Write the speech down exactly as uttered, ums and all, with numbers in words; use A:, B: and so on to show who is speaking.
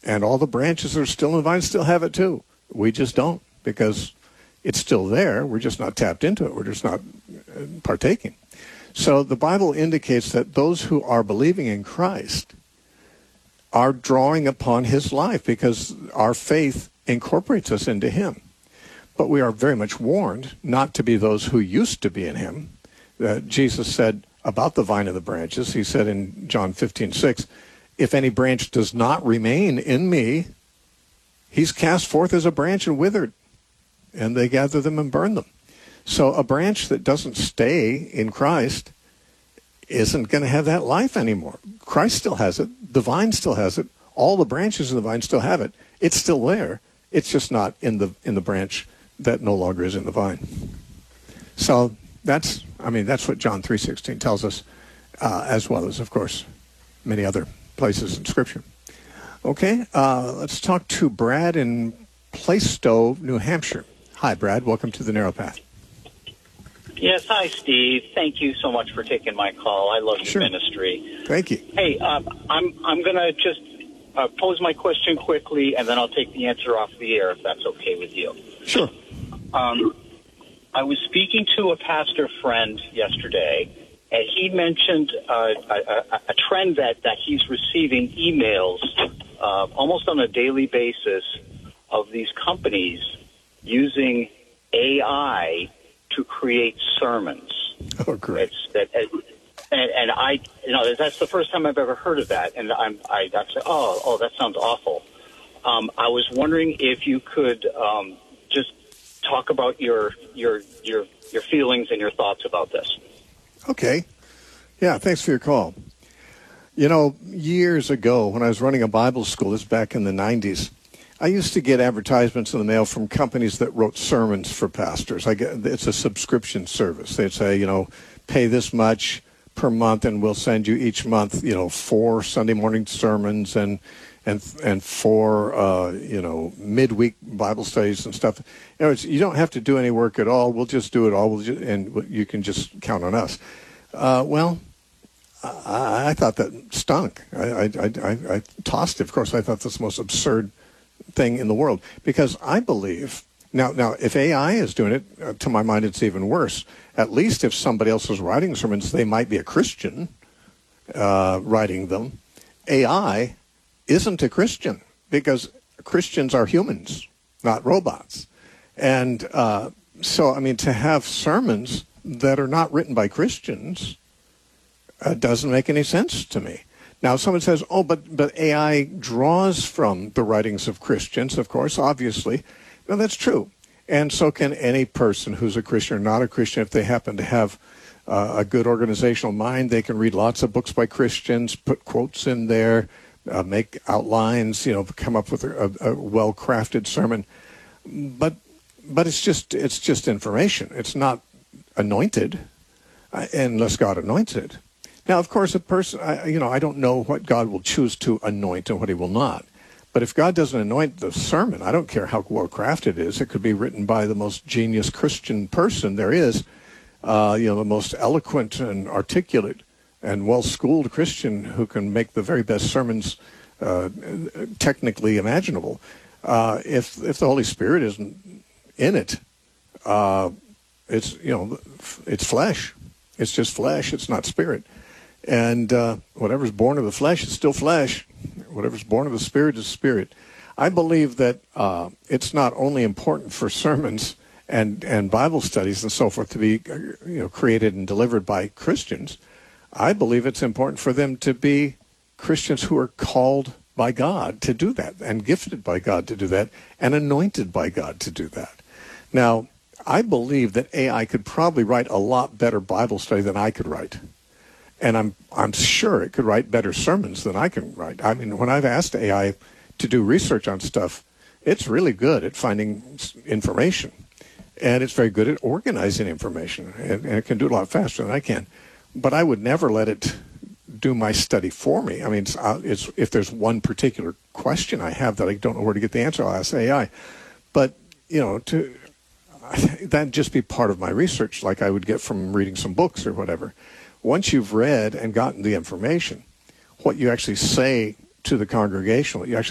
A: And all the branches that are still in the vine still have it too. We just don't, because it's still there. We're just not tapped into it. We're just not partaking. So the Bible indicates that those who are believing in Christ are drawing upon his life, because our faith incorporates us into him. But we are very much warned not to be those who used to be in him. Uh, Jesus said about the vine and the branches, he said in John fifteen six, if any branch does not remain in me, he's cast forth as a branch and withered, and they gather them and burn them. So a branch that doesn't stay in Christ isn't going to have that life anymore. Christ still has it. The vine still has it. All the branches of the vine still have it. It's still there. It's just not in the in the branch that no longer is in the vine. So that's, I mean, that's what John three sixteen tells us, uh, as well as, of course, many other places in Scripture. Okay, uh, let's talk to Brad in Plaistow, New Hampshire. Hi, Brad. Welcome to the Narrow Path.
B: Yes, hi, Steve. Thank you so much for taking my call. I love your
A: Sure.
B: ministry.
A: Thank you.
B: Hey, um, I'm I'm going to just uh, pose my question quickly, and then I'll take the answer off the air, if that's okay with you.
A: Sure.
B: Um, I was speaking to a pastor friend yesterday, and he mentioned uh, a, a, a trend that, that he's receiving emails uh, almost on a daily basis of these companies using A I to create sermons.
A: Oh, great.
B: It's, that, and, and I, you know, that's the first time I've ever heard of that, and I'm, I, I said, oh, oh, that sounds awful. Um, I was wondering if you could um, just talk about your your your your feelings and your thoughts about this.
A: Okay. Yeah, thanks for your call. You know, years ago when I was running a Bible school, this is back in the nineties, I used to get advertisements in the mail from companies that wrote sermons for pastors. I get, it's a subscription service. They'd say, you know, pay this much per month and we'll send you each month, you know, four Sunday morning sermons and and and four, uh, you know, midweek Bible studies and stuff. You know, it's, you don't have to do any work at all. We'll just do it all, we'll just, and you can just count on us. Uh, well, I, I thought that stunk. I, I, I, I tossed it. Of course, I thought this was the most absurd thing in the world, because I believe now now if A I is doing it, uh, to my mind it's even worse. At least if somebody else is writing sermons, they might be a Christian uh, writing them. A I isn't a Christian, because Christians are humans, not robots. And uh, so I mean, to have sermons that are not written by Christians uh, doesn't make any sense to me. Now, someone says, oh, but, but A I draws from the writings of Christians, of course, obviously. Well, that's true. And so can any person who's a Christian or not a Christian. If they happen to have uh, a good organizational mind, they can read lots of books by Christians, put quotes in there, uh, make outlines, you know, come up with a, a well-crafted sermon. But but it's just it's just information. It's not anointed, uh, unless God anoints it. Now, of course, a person, I, you know, I don't know what God will choose to anoint and what he will not. But if God doesn't anoint the sermon, I don't care how well-crafted it is. It could be written by the most genius Christian person there is, uh, you know, the most eloquent and articulate and well-schooled Christian who can make the very best sermons uh, technically imaginable. Uh, if if the Holy Spirit isn't in it, uh, it's, you know, it's flesh. It's just flesh. It's not spirit. And uh, whatever's born of the flesh is still flesh. Whatever's born of the Spirit is spirit. I believe that uh, it's not only important for sermons and, and Bible studies and so forth to be, you know, created and delivered by Christians. I believe it's important for them to be Christians who are called by God to do that, and gifted by God to do that, and anointed by God to do that. Now, I believe that A I could probably write a lot better Bible study than I could write. And I'm I'm sure it could write better sermons than I can write. I mean, when I've asked A I to do research on stuff, it's really good at finding information. And it's very good at organizing information. And, and it can do it a lot faster than I can. But I would never let it do my study for me. I mean, it's, uh, it's, if there's one particular question I have that I don't know where to get the answer, I'll ask A I. But, you know, to that'd just be part of my research, like I would get from reading some books or whatever. Once you've read and gotten the information, what you actually say to the congregation, what you actually